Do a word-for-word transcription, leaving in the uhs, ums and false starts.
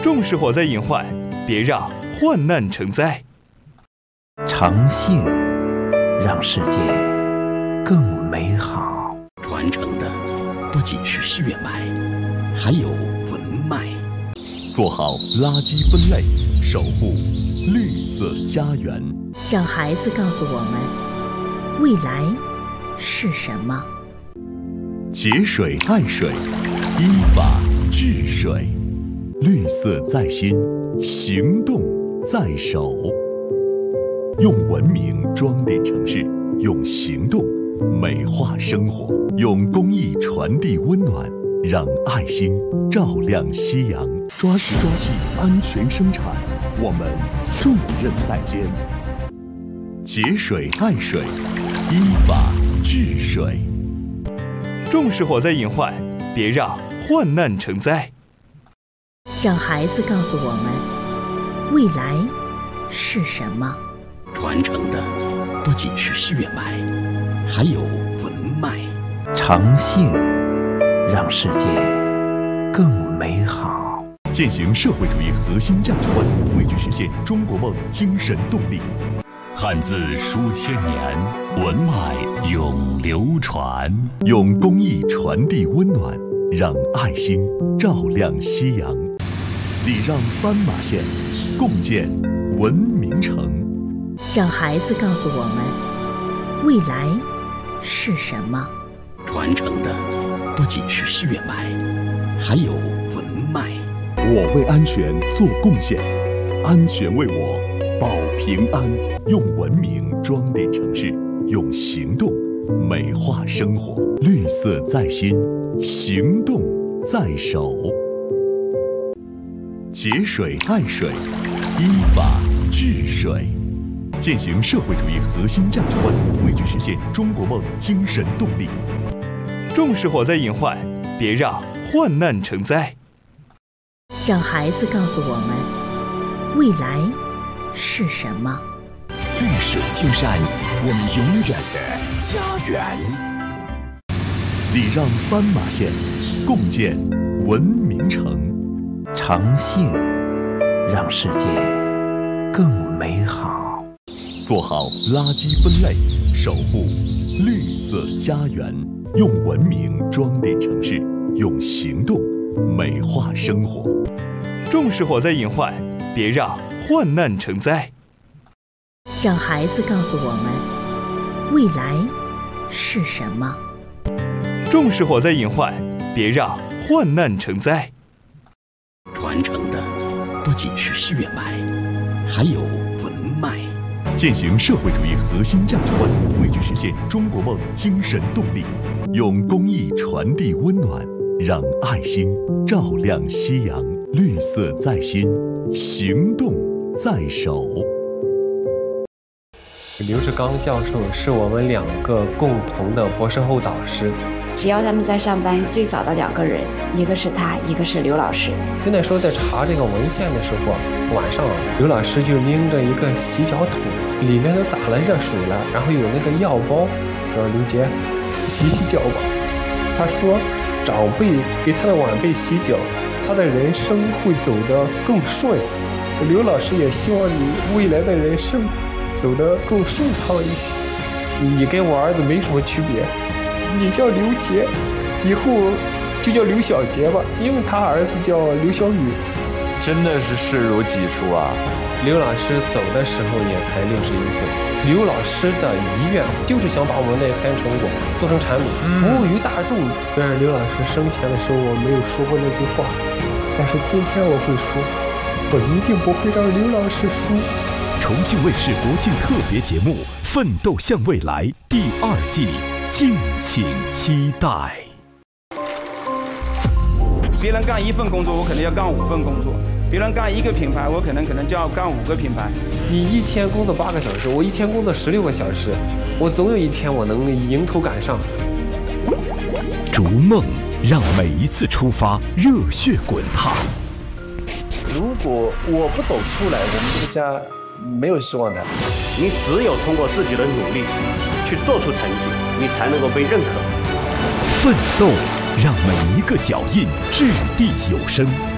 重视火灾隐患，别让患难成灾。 诚信让世界更美好。 传承的不仅是血脉，还有文脉。 做好垃圾分类，守护绿色家园。 让孩子告诉我们，未来是什么？ 节水爱水，依法治水。绿色在心，行动在手。用文明装点城市，用行动美化生活，用公益传递温暖，让爱心照亮夕阳。抓实抓细，安全生产，我们重任在肩。节水爱水，依法治水。 重视火灾隐患，别让患难成灾。 让孩子告诉我们，未来是什么？ 传承的不仅是血脉，还有文脉。 诚信让世界更美好。 践行社会主义核心价值观，汇聚实现中国梦精神动力。 汉字书千年，文脉永流传。 用公益传递温暖，让爱心照亮夕阳。礼让斑马线，共建文明城。 让孩子告诉我们，未来是什么？ 传承的不仅是血脉，还有文脉。 我为安全做贡献，安全为我保平安。用文明装点城市，用行动美化生活。绿色在心，行动在手。节水爱水，依法治水。践行社会主义核心价值观，汇聚实现中国梦精神动力。 重视火灾隐患，别让患难成灾。 让孩子告诉我们，未来是什么？ 绿水青山，我们永远的家园。 礼让斑马线，共建文明城。 诚信让世界更美好。 做好垃圾分类，守护绿色家园。用文明装点城市，用行动美化生活。 重视火灾隐患，别让患难成灾。 让孩子告诉我们，未来是什么？ 重视火灾隐患，别让患难成灾。 传承的不仅是血脉，还有文脉。 践行社会主义核心价值观，汇聚实现中国梦精神动力。用公益传递温暖，让爱心照亮夕阳。绿色在心，行动在手。 刘志刚教授是我们两个共同的博士后导师。 只要他们在上班，最早的两个人，一个是他，一个是刘老师。 就那时候在查这个文献的时候，晚上刘老师就拎着一个洗脚桶，里面都打了热水了，然后有那个药包，说刘杰洗洗脚吧。他说长辈给他的晚辈洗脚，他的人生会走得更顺。刘老师也希望你未来的人生走得更顺畅一些。你跟我儿子没什么区别，你叫刘杰，以后就叫刘小杰吧，因为他儿子叫刘小雨。 真的是视如己出啊！ 刘老师走的时候也才六十一岁。刘老师的遗愿就是想把我们那篇成果做成产品，服务于大众。虽然刘老师生前的时候我没有说过那句话，但是今天我会说，我一定不会让刘老师输。 重庆卫视国庆特别节目《奋斗向未来》第二季，敬请期待。 别人干一份工作，我可能要干五份工作；别人干一个品牌，我可能可能就要干五个品牌。 你一天工作八个小时，我一天工作十六个小时，我总有一天我能迎头赶上。 逐梦，让每一次出发热血滚烫。 如果我不走出来，我们这个家没有希望的。 你只有通过自己的努力去做出成绩，你才能够被认可。 奋斗，让每一个脚印掷地有声。